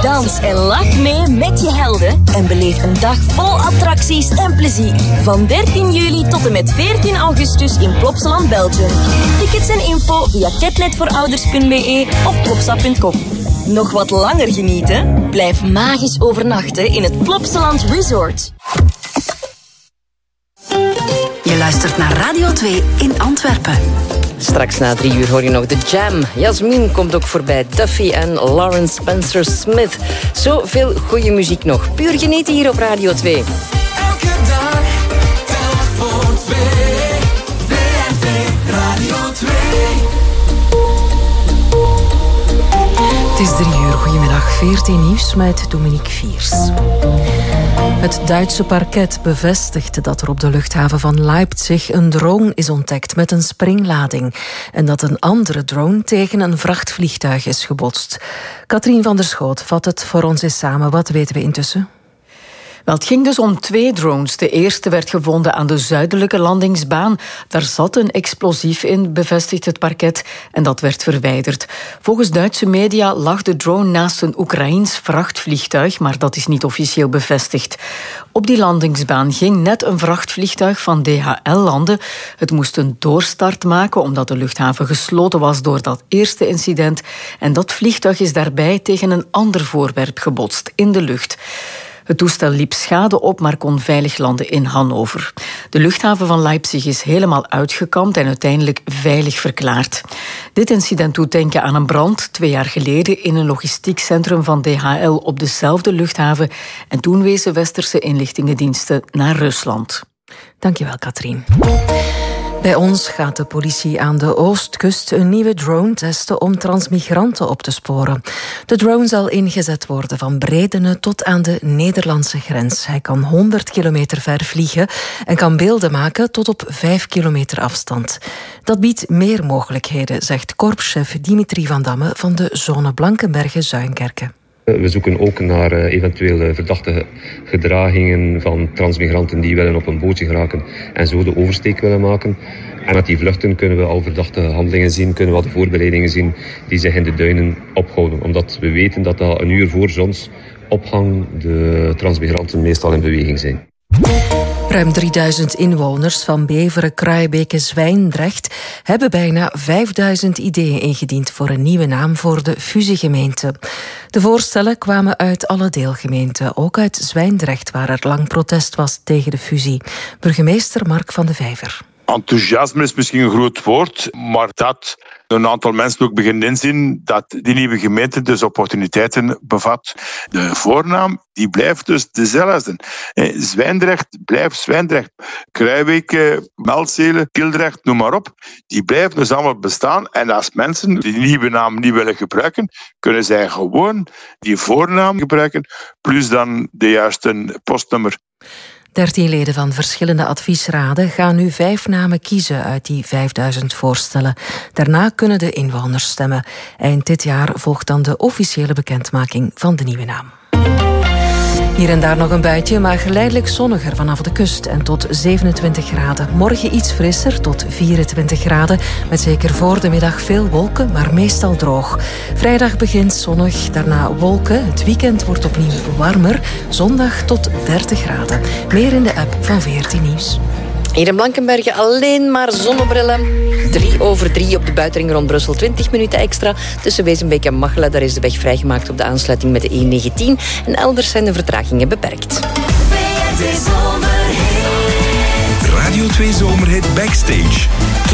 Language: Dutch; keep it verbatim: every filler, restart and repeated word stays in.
Dans en lach mee met je helden en beleef een dag vol attracties en plezier. Van dertien juli tot en met veertien augustus in Plopsaland, Belgium. Tickets en info via catnetvoorouders punt b e of plopsa punt com. Nog wat langer genieten? Blijf magisch overnachten in het Plopsaland Resort. Je luistert naar Radio twee in Antwerpen. Straks na drie uur hoor je nog de Jam. Jasmin komt ook voorbij. Duffy en Lawrence Spencer Smith. Zoveel goede muziek nog. Puur genieten hier op Radio twee. Elke dag, telk voor twee. V R T Radio twee. Het is drie uur. Goedemiddag. V R T Nieuws met Dominique Viers. Het Duitse parket bevestigt dat er op de luchthaven van Leipzig een drone is ontdekt met een springlading en dat een andere drone tegen een vrachtvliegtuig is gebotst. Katrien van der Schoot vat het voor ons eens samen. Wat weten we intussen? Wel, het ging dus om twee drones. De eerste werd gevonden aan de zuidelijke landingsbaan. Daar zat een explosief in, bevestigt het parket, en dat werd verwijderd. Volgens Duitse media lag de drone naast een Oekraïens vrachtvliegtuig, maar dat is niet officieel bevestigd. Op die landingsbaan ging net een vrachtvliegtuig van D H L landen. Het moest een doorstart maken omdat de luchthaven gesloten was door dat eerste incident. En dat vliegtuig is daarbij tegen een ander voorwerp gebotst in de lucht. Het toestel liep schade op, maar kon veilig landen in Hannover. De luchthaven van Leipzig is helemaal uitgekampt en uiteindelijk veilig verklaard. Dit incident doet denken aan een brand twee jaar geleden in een logistiek centrum van D H L op dezelfde luchthaven. En toen wezen westerse inlichtingendiensten naar Rusland. Dankjewel, Katrien. Bij ons gaat de politie aan de oostkust een nieuwe drone testen om transmigranten op te sporen. De drone zal ingezet worden van Bredene tot aan de Nederlandse grens. Hij kan honderd kilometer ver vliegen en kan beelden maken tot op vijf kilometer afstand. Dat biedt meer mogelijkheden, zegt korpschef Dimitri van Damme van de zone Blankenberge-Zuinkerke. We zoeken ook naar uh, eventuele verdachte gedragingen van transmigranten die willen op een bootje geraken en zo de oversteek willen maken. En met die vluchten kunnen we al verdachte handelingen zien, kunnen we al de voorbereidingen zien die zich in de duinen ophouden. Omdat we weten dat dat een uur voor zonsopgang de transmigranten meestal in beweging zijn. Ruim drieduizend inwoners van Beveren, Kruijbeke, Zwijndrecht hebben bijna vijfduizend ideeën ingediend voor een nieuwe naam voor de fusiegemeente. De voorstellen kwamen uit alle deelgemeenten, ook uit Zwijndrecht, waar er lang protest was tegen de fusie. Burgemeester Mark van de Vijver. Enthousiasme is misschien een groot woord, maar dat een aantal mensen ook beginnen inzien dat die nieuwe gemeente dus opportuniteiten bevat. De voornaam die blijft dus dezelfde. Zwijndrecht blijft Zwijndrecht. Kruijbeke, Meldzelen, Kildrecht, noem maar op. Die blijven dus allemaal bestaan. En als mensen die nieuwe naam niet willen gebruiken, kunnen zij gewoon die voornaam gebruiken, plus dan de juiste postnummer. Dertien leden van verschillende adviesraden gaan nu vijf namen kiezen uit die vijfduizend voorstellen. Daarna kunnen de inwoners stemmen. Eind dit jaar volgt dan de officiële bekendmaking van de nieuwe naam. Hier en daar nog een buitje, maar geleidelijk zonniger vanaf de kust en tot zevenentwintig graden. Morgen iets frisser, tot vierentwintig graden. Met zeker voor de middag veel wolken, maar meestal droog. Vrijdag begint zonnig, daarna wolken. Het weekend wordt opnieuw warmer. Zondag tot dertig graden. Meer in de app van V R T Nieuws. Hier in Blankenberge alleen maar zonnebrillen. Drie over drie op de buitenring rond Brussel. twintig minuten extra tussen Wezenbeek en Machelen. Daar is de weg vrijgemaakt op de aansluiting met de E negentien. En elders zijn de vertragingen beperkt. Radio twee Zomerhit Backstage.